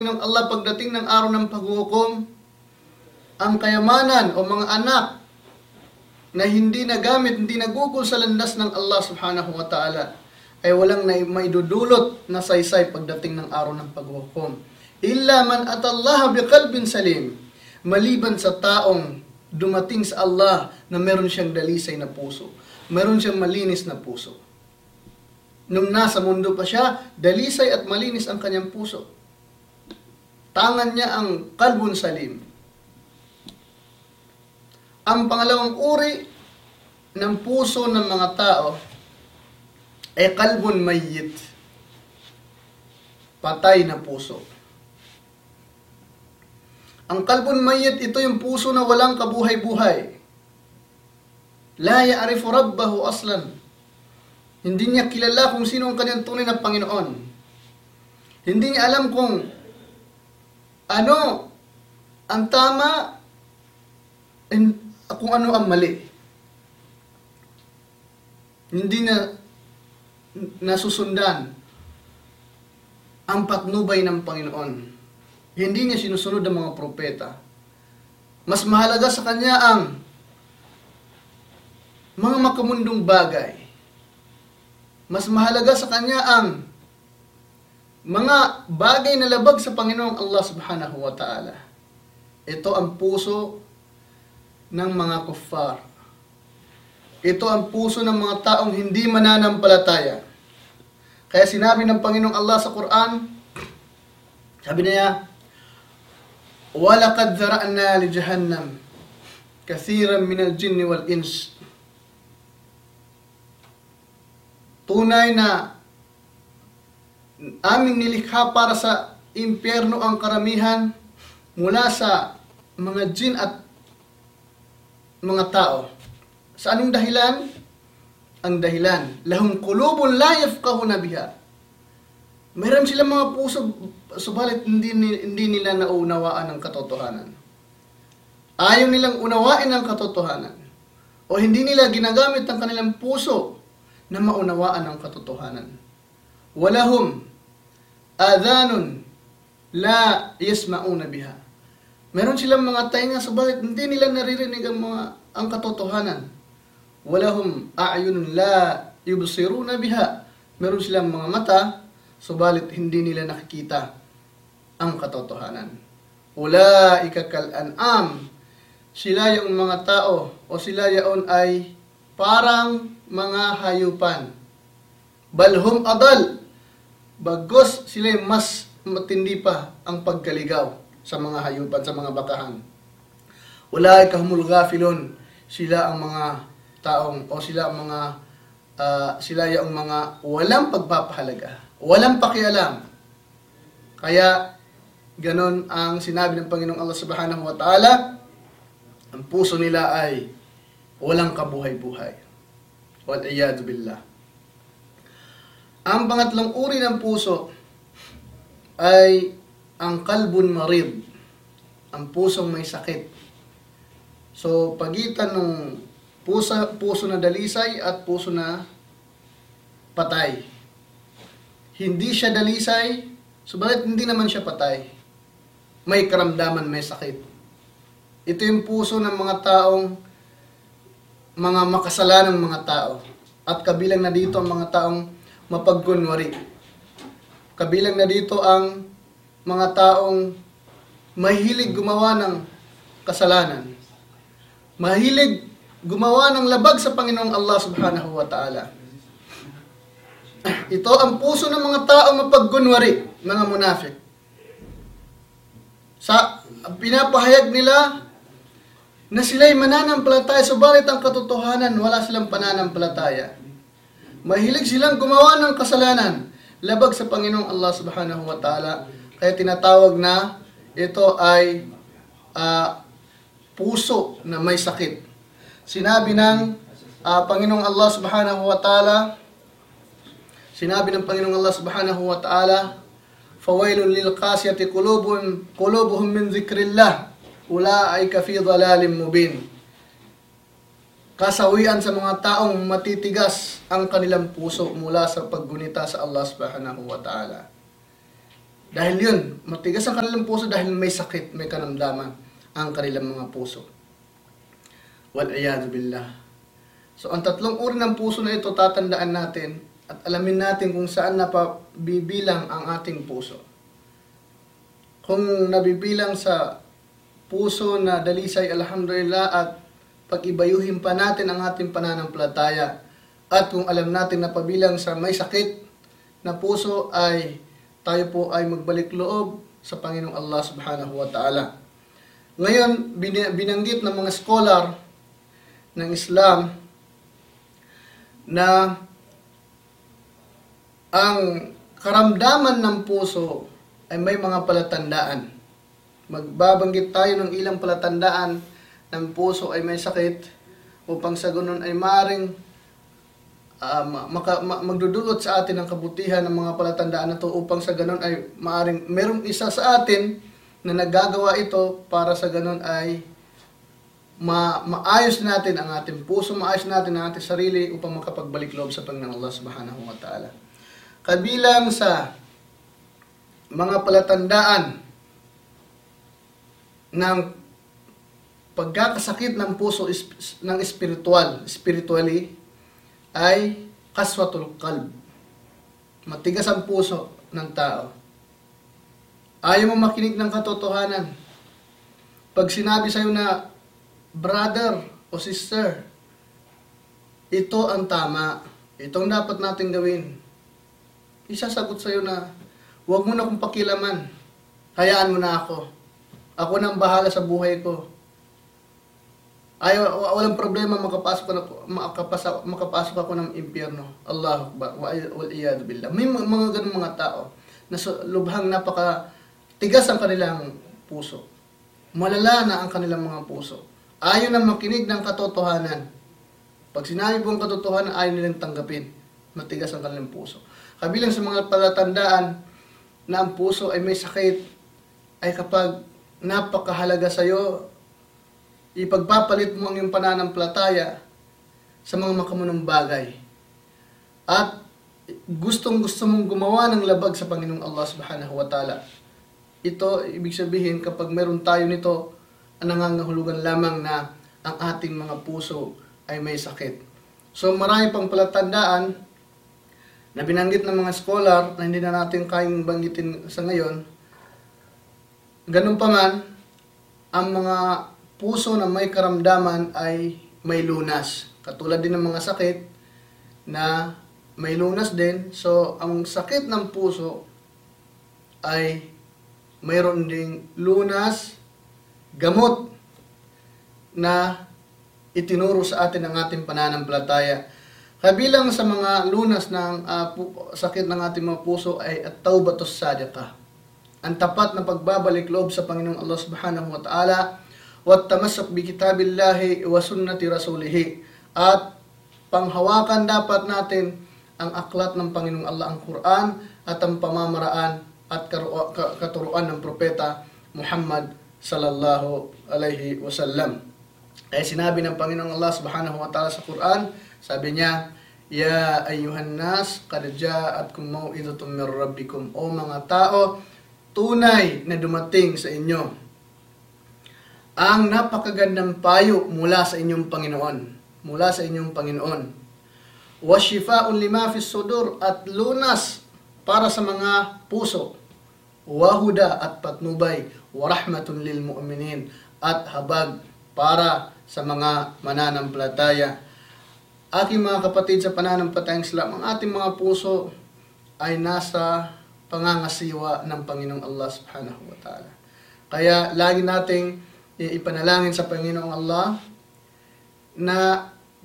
ng Allah pagdating ng araw ng paghuhukom, ang kayamanan o mga anak na hindi nagamit, hindi nagugol sa landas ng Allah subhanahu wa ta'ala, ay walang maidudulot na saysay pagdating ng araw ng paghuhukom. Illa man atallaha biqalbin salim, maliban sa taong dumating sa Allah na meron siyang dalisay na puso, meron siyang malinis na puso. Nung nasa mundo pa siya, dalisay at malinis ang kanyang puso. Tangan niya ang kalbun salim. Ang pangalawang uri ng puso ng mga tao ay kalbun mayyit. Patay na puso. Ang kalbun mayyit, ito yung puso na walang kabuhay-buhay. La ya'rifu rabbahu aslan. Hindi niya kilala kung sino ang kanyang tunay na Panginoon. Hindi niya alam kung ano ang tama, kung ano ang mali. Hindi na nasusundan ang patnubay ng Panginoon. Hindi niya sinusunod ang mga propeta. Mas mahalaga sa kanya ang mga makamundong bagay. Mas mahalaga sa kanya ang mga bagay na labag sa Panginoong Allah subhanahu wa ta'ala. Ito ang puso ng mga kuffar. Ito ang puso ng mga taong hindi mananampalataya. Kaya sinabi ng Panginoong Allah sa Quran, sabi niya, وَلَقَدْ ذَرَأْنَا لِجَهَنَّمْ كَثِيرًا مِنَ الْجِنِّ وَالْإِنسِ. Tunay na aming nilikha para sa impyerno ang karamihan mula sa mga jin at mga tao. Sa anong dahilan? Ang dahilan, lahum qulubun la yafqahuna biha. Mayroon silang mga puso, subalit hindi nila naunawaan ang katotohanan. Ayaw nilang unawain ang katotohanan. O hindi nila ginagamit ang kanilang puso na maunawaan ang katotohanan. Walahum adhanun la yasma'una biha. Meron silang mga tainga, subalit hindi nila naririnig ang katotohanan. Walahum a'yunun la yubsiruna biha. Meron silang mga mata, subalit hindi nila nakikita ang katotohanan. Ulaika kal an'am. Sila yung mga tao o sila yaon ay parang mga hayupan. Balhum adal. Bagos sila mas matindi pa ang pagkaligaw sa mga hayupan, sa mga bakahan. Ulaika humul ghafilun. Sila ang mga taong o sila ang mga sila yung mga walang pagpapahalaga, walang pakialam. Kaya ganon ang sinabi ng Panginoong Allah subhanahu wa ta'ala, ang puso nila ay walang kabuhay-buhay. Wal iyad billah. Ang pangatlong uri ng puso ay ang kalbun marid, ang pusong may sakit. So, pagitan ng puso na dalisay at puso na patay. Hindi siya dalisay, subalit hindi naman siya patay. May karamdaman, may sakit. Ito yung puso ng mga taong, mga makasalanang mga tao. At kabilang na dito ang mga taong mapagkunwari. Kabilang na dito ang mga taong mahilig gumawa ng kasalanan. Mahilig gumawa ng labag sa Panginoong Allah subhanahu wa ta'ala. Ito ang puso ng mga taong mapagkunwari, mga munafik. Pinapahayag nila na sila'y mananampalataya, subalit ang katotohanan, wala silang pananampalataya. Mahilig silang gumawa ng kasalanan, labag sa Panginoong Allah subhanahu wa ta'ala. Kaya tinatawag na ito ay puso na may sakit. Sinabi ng Panginoong Allah subhanahu wa ta'ala, فَوَيْلٌ لِلْقَاسِيَةِ قُلُوبُهُمْ مِنْ ذِكْرِ اللَّهِ أُولَٰئِكَ فِي ضَلَالٍ مُبِينٍ. Kasawian sa mga taong matitigas ang kanilang puso mula sa paggunita sa Allah subhanahu wa ta'ala. Dahil yun, matigas ang kanilang puso dahil may sakit, may karamdaman ang kanilang mga puso. Wal-iyadu billah. So, ang tatlong uri ng puso na ito, tatandaan natin at alamin natin kung saan napabibilang ang ating puso. Kung nabibilang sa puso na dalisay, alhamdulillah, at pag-ibayuhin pa natin ang ating pananampalataya. At kung alam natin na pabilang sa may sakit na puso, ay tayo po ay magbalik loob sa Panginoong Allah subhanahu wa ta'ala. Ngayon, binanggit ng mga scholar ng Islam na ang karamdaman ng puso ay may mga palatandaan. Magbabanggit tayo ng ilang palatandaan ng puso ay may sakit upang sa ganun ay maaaring magdudulot sa atin ng kabutihan ng mga palatandaan na ito upang sa ganun ay maaaring merong isa sa atin na naggagawa ito para sa ganun ay maayos natin ang ating puso, maayos natin ang ating sarili upang makapagbalik loob sa Panginoon Allah subhanahu wa ta'ala. Kabilang sa mga palatandaan ng pagkakasakit ng puso ng spiritually ay kaswatul qalb. Matigas ang puso ng tao. Ayaw mo makinig ng katotohanan. Pag sinabi sa'yo na, brother o sister, ito ang tama, itong dapat natin gawin, isasagot sa'yo na, huwag mo na akong pakilaman, hayaan mo na ako. Ako nang bahala sa buhay ko. Walang problema, makapasok ako ng impyerno. Allahu Akbar, wal-iyadu billah. May mga ganung mga tao na lubhang napaka-tigas ang kanilang puso. Malala na ang kanilang mga puso. Ayaw na makinig ng katotohanan. Pag sinabi po ang katotohanan, ayaw nilang tanggapin. Matigas ang kanilang puso. Kabilang sa mga palatandaan na ang puso ay may sakit, ay kapag napakahalaga sa iyo, ipagpapalit mo ang iyong pananampalataya sa mga makamunong bagay. At gustong-gusto mong gumawa ng labag sa Panginoong Allah subhanahu wa ta'ala. Ito, ibig sabihin, kapag meron tayo nito, ang nangangahulugan lamang na ang ating mga puso ay may sakit. So marami pang palatandaan na binanggit ng mga scholar na hindi na natin kayang banggitin sa ngayon. Ganun pa man, ang mga puso na may karamdaman ay may lunas. Katulad din ng mga sakit na may lunas din. So, ang sakit ng puso ay mayroon ding lunas, gamot na itinuro sa atin ng ating pananampalataya. Kabilang sa mga lunas ng sakit ng ating mga puso ay at-taubatus sadiqah. Ang tapat na pagbabalik loob sa Panginoong Allah subhanahu wa ta'ala, wattamassak bi kitabillahi wa sunnati rasulih, at panghawakan dapat natin ang aklat ng Panginoong Allah, ang Quran, at ang pamamaraan at katuruan ng propeta Muhammad sallallahu alaihi wasallam. Ay sinabi ng Panginoong Allah subhanahu wa ta'ala sa Quran, sabi niya, ya ayyuhan nas qad ja'atkum mau'izatun mir rabbikum, o mga tao, tunay na dumating sa inyo ang napakagandang payo mula sa inyong Panginoon. Mula sa inyong Panginoon. Wa shifa'un lima fis sudur, at lunas para sa mga puso. Wa huda, at patnubay. Wa rahmatun lil mu'minin, at habag para sa mga mananampalataya. Aking mga kapatid sa pananampalatayang Islam, ang ating mga puso ay nasa pangangasiwa ng Panginoong Allah subhanahu wa ta'ala. Kaya lagi nating ipanalangin sa Panginoong Allah na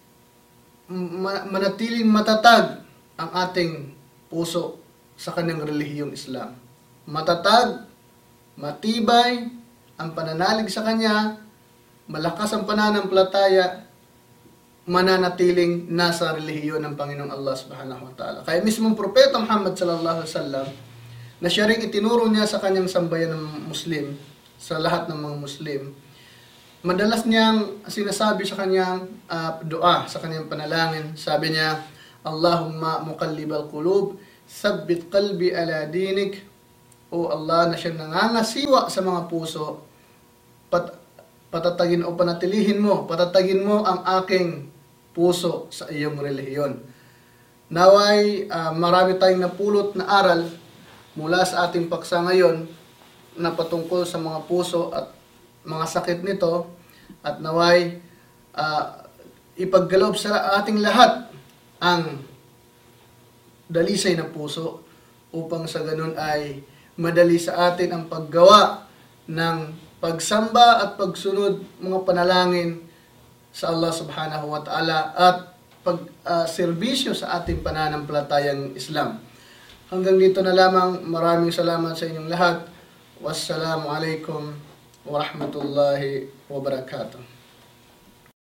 manatiling matatag ang ating puso sa kanyang relihiyong Islam. Matatag, matibay ang pananalig sa Kanya, malakas ang pananampalataya, mananatiling nasa relihiyon ng Panginoong Allah subhanahu wa ta'ala. Kaya mismong Propeta Muhammad sallallahu alaihi wasallam, na siya rin itinuro niya sa kanyang sambayan ng Muslim, sa lahat ng mga Muslim, madalas niyang sinasabi sa kanyang dua, sa kanyang panalangin, sabi niya, Allahumma muqallibal qulub, thabbit qalbi ala dinik, O Allah, na siyang nangangasiwa sa mga puso, patatagin o panatilihin mo, patatagin mo ang aking puso sa iyong relihiyon. Naway marami tayong napulot na aral mula sa ating paksa ngayon na patungkol sa mga puso at mga sakit nito, at naway ipaggalob sa ating lahat ang dalisay ng puso upang sa ganun ay madali sa atin ang paggawa ng pagsamba at pagsunod mga panalangin sa Allah subhanahu wa ta'ala at pagserbisyo sa ating pananampalatayang Islam. Hanggang dito na lamang. Maraming salamat sa inyong lahat. Wassalamu alaikum warahmatullahi wabarakatuh.